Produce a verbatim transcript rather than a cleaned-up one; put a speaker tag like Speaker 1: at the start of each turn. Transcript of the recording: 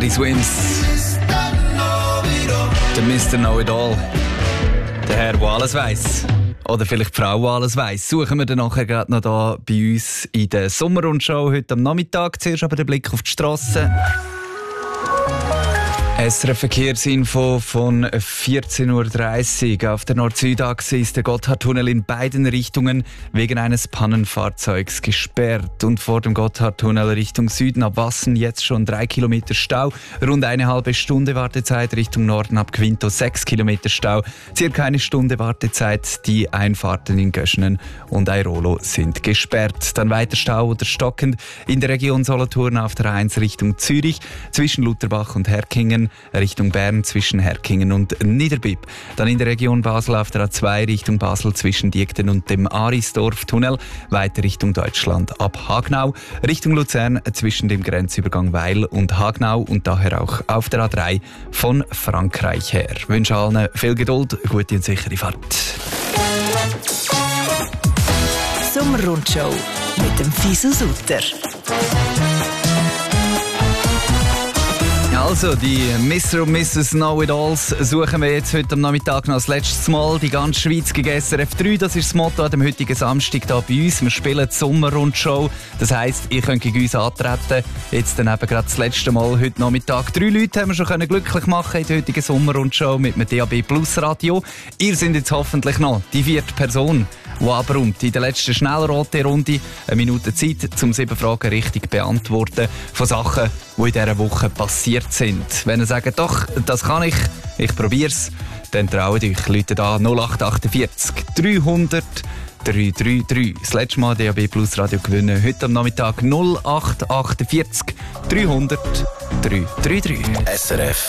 Speaker 1: Teddy Swims. Der Mister Know-it-all. Der Herr, der alles weiss. Oder vielleicht die Frau, die alles weiss. Suchen wir dann nachher gerade noch hier bei uns in der Sommerrundshow heute am Nachmittag. Zuerst aber den Blick auf die Strasse. S R F-Verkehrsinfo von vierzehn Uhr dreißig. Auf der Nord-Süd-Achse ist der Gotthardtunnel in beiden Richtungen wegen eines Pannenfahrzeugs gesperrt. Und vor dem Gotthardtunnel Richtung Süden ab Wassen jetzt schon drei Kilometer Stau. Rund eine halbe Stunde Wartezeit. Richtung Norden ab Quinto sechs Kilometer Stau. Circa eine Stunde Wartezeit. Die Einfahrten in Göschenen und Airolo sind gesperrt. Dann weiter Stau oder stockend in der Region Solothurn auf der eins Richtung Zürich. Zwischen Lutherbach und Herkingen. Richtung Bern zwischen Herkingen und Niederbipp. Dann in der Region Basel auf der A zwei Richtung Basel zwischen Diekten und dem Arisdorf-Tunnel. Weiter Richtung Deutschland ab Hagnau. Richtung Luzern zwischen dem Grenzübergang Weil und Hagnau und daher auch auf der A drei von Frankreich her. Ich wünsche allen viel Geduld, gute und sichere Fahrt.
Speaker 2: Sommerrundshow mit dem Fisu Sutter.
Speaker 1: Also, die Mister und Misses Know-it-alls suchen wir jetzt heute am Nachmittag noch das letzte Mal. Die ganze Schweiz gegen S R F drei, das ist das Motto an dem heutigen Samstag hier bei uns. Wir spielen die Sommerrundshow. Das heisst, ihr könnt gegen uns antreten. Jetzt dann eben gerade das letzte Mal heute Nachmittag. Drei Leute haben wir schon können glücklich machen in der heutigen Sommerrundshow mit einem D A B Plus Radio. Ihr seid jetzt hoffentlich noch die vierte Person, die abrundet. In der letzten Schnellrote-Runde eine Minute Zeit, um sieben Fragen richtig beantworten von Sachen, die in dieser Woche passiert sind. Wenn ihr sagt, doch, das kann ich, ich probier's, dann traut euch. Leute da null acht vier acht dreihundert drei drei drei. Das letzte Mal D A B Plus Radio gewinnen. Heute am Nachmittag null acht vier acht dreihundert drei drei drei.
Speaker 3: S R F